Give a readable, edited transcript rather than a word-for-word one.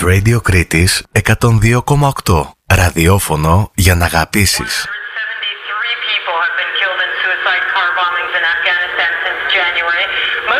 Radio Κρήτης 102,8. Ραδιόφωνο για να αγαπήσεις. People have been killed in suicide car bombings in Afghanistan since January.